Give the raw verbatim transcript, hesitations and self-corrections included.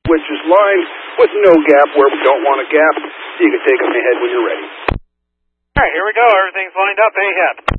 which is lined with no gap where we don't want a gap, so you can take them ahead when you're ready. All right, here we go. Everything's lined up. Ahab.